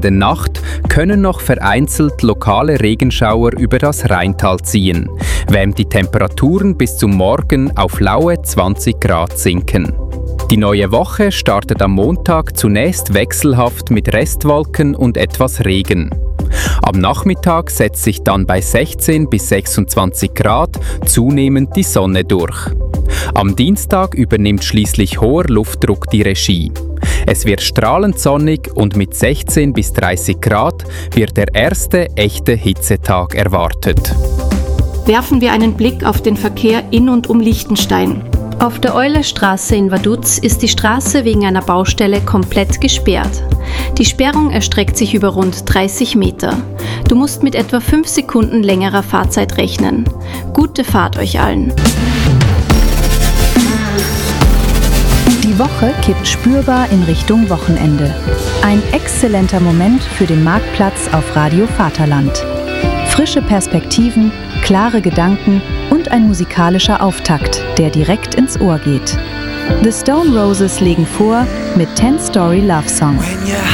der Nacht können noch vereinzelt lokale Regenschauer über das Rheintal ziehen, während die Temperaturen bis zum Morgen auf laue 20 Grad sinken. Die neue Woche startet am Montag zunächst wechselhaft mit Restwolken und etwas Regen. Am Nachmittag setzt sich dann bei 16 bis 26 Grad zunehmend die Sonne durch. Am Dienstag übernimmt schließlich hoher Luftdruck die Regie. Es wird strahlend sonnig und mit 16 bis 30 Grad wird der erste echte Hitzetag erwartet. Werfen wir einen Blick auf den Verkehr in und um Liechtenstein. Auf der Eulerstraße in Vaduz ist die Straße wegen einer Baustelle komplett gesperrt. Die Sperrung erstreckt sich über rund 30 Meter. Du musst mit etwa 5 Sekunden längerer Fahrzeit rechnen. Gute Fahrt euch allen! Die Woche kippt spürbar in Richtung Wochenende. Ein exzellenter Moment für den Marktplatz auf Radio Vaterland. Frische Perspektiven, klare Gedanken und ein musikalischer Auftakt, der direkt ins Ohr geht. The Stone Roses legen vor mit 10 Story Love Song.